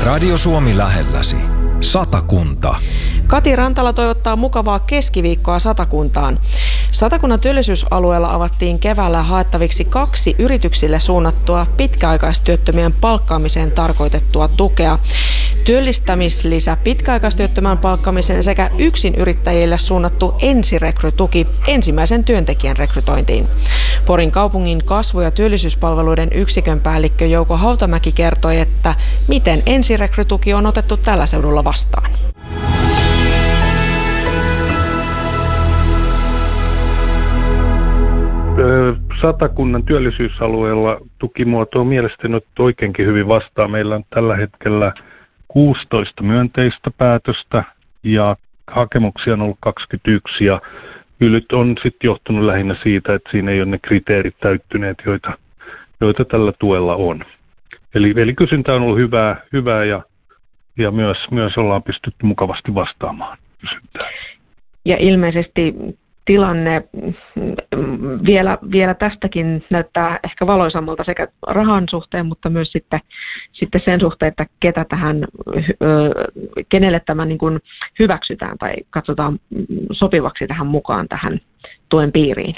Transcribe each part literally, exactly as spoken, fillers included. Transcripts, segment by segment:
Radio Suomi lähelläsi. Satakunta. Kati Rantala toivottaa mukavaa keskiviikkoa Satakuntaan. Satakunnan työllisyysalueella avattiin keväällä haettaviksi kaksi yrityksille suunnattua pitkäaikaistyöttömien palkkaamiseen tarkoitettua tukea. Työllistämislisä pitkäaikaistyöttömän palkkaamiseen sekä yksinyrittäjille suunnattu ensirekrytuki ensimmäisen työntekijän rekrytointiin. Porin kaupungin kasvu- ja työllisyyspalveluiden yksikön päällikkö Jouko Hautamäki kertoi, että miten ensirekrytuki on otettu tällä seudulla vastaan. Satakunnan työllisyysalueella tukimuoto on mielestäni otettu oikeinkin hyvin vastaan. Meillä on tällä hetkellä kuusitoista myönteistä päätöstä ja hakemuksia on ollut kaksikymmentäyksi ja ylyt on sitten johtunut lähinnä siitä, että siinä ei ole ne kriteerit täyttyneet, joita, joita tällä tuella on. Eli, eli kysyntä on ollut hyvää, hyvää ja, ja myös, myös ollaan pystytty mukavasti vastaamaan kysyntään. Ja ilmeisesti tilanne vielä, vielä tästäkin näyttää ehkä valoisammalta sekä rahan suhteen, mutta myös sitten, sitten sen suhteen, että ketä tähän, kenelle tämä niin kuin hyväksytään tai katsotaan sopivaksi tähän mukaan tähän tuen piiriin.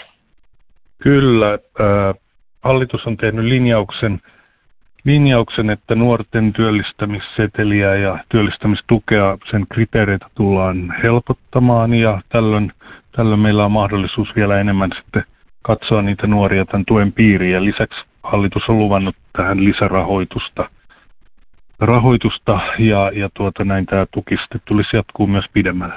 Kyllä, äh, hallitus on tehnyt linjauksen, linjauksen, että nuorten työllistämisseteliä ja työllistämistukea, sen kriteereitä tullaan helpottamaan ja tällöin Tällöin meillä on mahdollisuus vielä enemmän sitten katsoa niitä nuoria tämän tuen piiriin ja lisäksi hallitus on luvannut tähän lisärahoitusta rahoitusta ja, ja tuota, näin tämä tuki sitten tulisi jatkuu myös pidemmälle.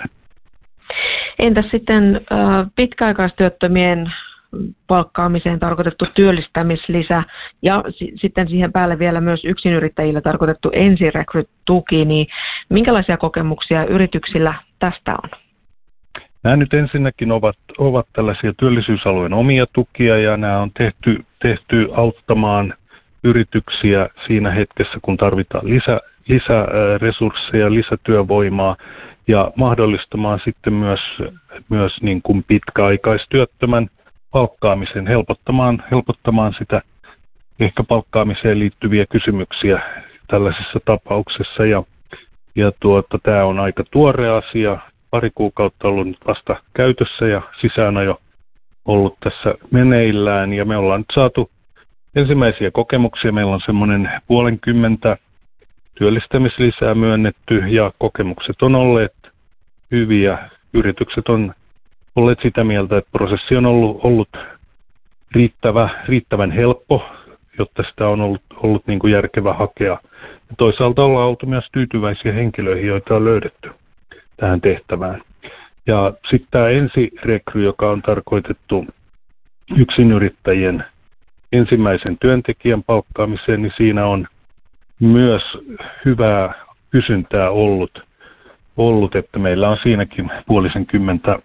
Entäs sitten äh, pitkäaikaistyöttömien palkkaamiseen tarkoitettu työllistämislisä ja s- sitten siihen päälle vielä myös yksinyrittäjille tarkoitettu ensirekrytuki, niin minkälaisia kokemuksia yrityksillä tästä on? Nämä nyt ensinnäkin ovat, ovat tällaisia työllisyysalueen omia tukia ja nämä on tehty, tehty auttamaan yrityksiä siinä hetkessä, kun tarvitaan lisä, lisäresursseja, lisätyövoimaa ja mahdollistamaan sitten myös, myös niin kuin pitkäaikaistyöttömän palkkaamisen, helpottamaan, helpottamaan sitä ehkä palkkaamiseen liittyviä kysymyksiä tällaisessa tapauksessa ja, ja tuota, tämä on aika tuore asia. Pari kuukautta ollut nyt vasta käytössä ja sisäänajo ollut tässä meneillään ja me ollaan nyt saatu ensimmäisiä kokemuksia. Meillä on semmoinen puolenkymmentä työllistämislisää myönnetty ja kokemukset on olleet hyviä. Yritykset on olleet sitä mieltä, että prosessi on ollut, ollut riittävä, riittävän helppo, jotta sitä on ollut, ollut niin kuin järkevä hakea. Ja toisaalta ollaan oltu myös tyytyväisiä henkilöihin, joita on löydetty tähän tehtävään. Ja sitten tämä ensirekry, joka on tarkoitettu yksinyrittäjien ensimmäisen työntekijän palkkaamiseen, niin siinä on myös hyvää kysyntää ollut, ollut että meillä on siinäkin puolisen kymmentä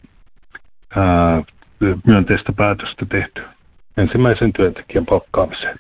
ää, myönteistä päätöstä tehty ensimmäisen työntekijän palkkaamiseen.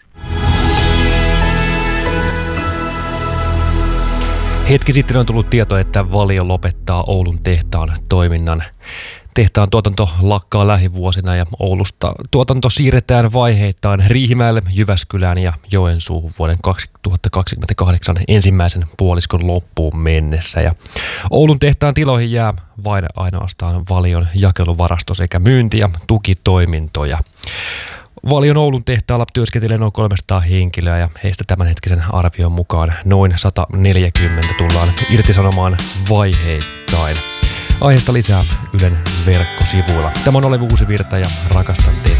Hetki sitten on tullut tieto, että Valio lopettaa Oulun tehtaan toiminnan. Tehtaan tuotanto lakkaa lähivuosina ja Oulusta tuotanto siirretään vaiheittain Riihimäelle, Jyväskylään ja Joensuuhun vuoden kaksituhattakaksikymmentäkahdeksan ensimmäisen puoliskon loppuun mennessä. Ja Oulun tehtaan tiloihin jää vain ainoastaan Valion jakeluvarasto sekä myynti- ja tukitoimintoja. Valion Oulun tehtaalla työskentelee noin kolmesataa henkilöä ja heistä tämänhetkisen arvion mukaan noin sata neljäkymmentä tullaan irtisanomaan vaiheittain. Aiheesta lisää Ylen verkkosivuilla. Tämä on Olevi Uusivirta ja rakastan teitä